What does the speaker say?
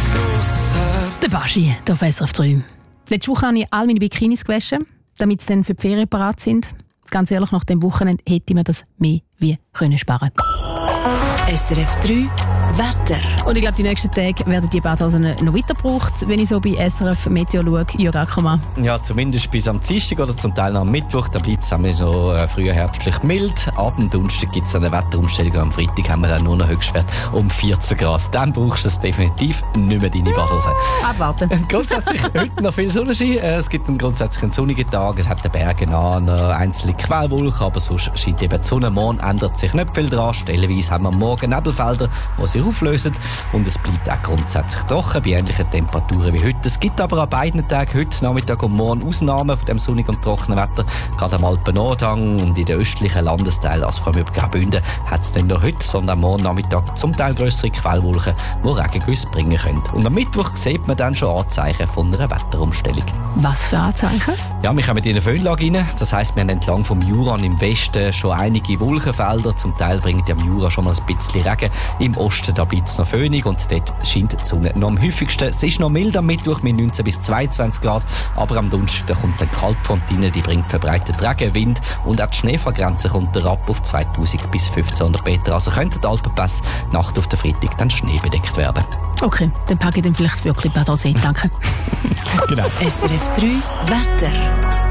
Der Baschi, der auf SRF 3. Letzte Woche habe ich all meine Bikinis gewaschen, damit sie dann für die Ferien parat sind. Ganz ehrlich, nach dem Wochenende hätte man das mehr wie sparen können. SRF 3 Wetter. Und ich glaube, die nächsten Tage werden die Badhosen noch weiter gebraucht, wenn ich so bei SRF Meteo schaue. Jörg Ackermann. Ja, zumindest bis am Dienstag oder zum Teil noch am Mittwoch. Da bleibt es so früher herbstlich mild. Ab dem Donnerstag gibt es eine Wetterumstellung. Am Freitag haben wir dann nur noch Höchstwert um 14 Grad. Dann brauchst du es definitiv nicht mehr, deine Badhose. Abwarten. Grundsätzlich heute noch viel Sonnenschein. Es gibt grundsätzlich einen sonnigen Tag. Es hat den Bergen an, einzelne Quellwolken, aber sonst scheint eben die Sonne. Morgen ändert sich nicht viel dran. Stellenweise haben wir morgen Nebelfelder, die sich auflösen. Und es bleibt auch grundsätzlich trocken bei ähnlichen Temperaturen wie heute. Es gibt aber an beiden Tagen, heute Nachmittag und morgen, Ausnahmen von dem sonnigen und trockenen Wetter. Gerade am Alpen-Nordhang und in den östlichen Landesteilen, also vor allem über Graubünden, hat es nicht nur heute, sondern morgen Nachmittag zum Teil grössere Quellwolken, die Regengüsse bringen können. Und am Mittwoch sieht man dann schon Anzeichen von einer Wetterumstellung. Was für Anzeichen? Ja, wir kommen in eine Föhnlage rein. Das heisst, wir haben entlang vom Jura im Westen schon einige Wolkenfelder. Zum Teil bringt am Jura schon mal ein bisschen Regen. Im Osten da bleibt es noch föhnig und dort scheint die Sonne noch am häufigsten. Es ist noch mild am Mittwoch mit 19 bis 22 Grad, aber am Donnerstag da kommt eine Kaltfront rein, die bringt verbreitet Regen, Wind und auch die Schneefallgrenze kommt herab auf 2000 bis 1500 Meter. Also könnten die Alpenpässe Nacht auf den Freitag dann schneebedeckt werden. Okay, dann packe ich dann vielleicht wirklich Badhose. Danke. Genau. SRF 3 Wetter.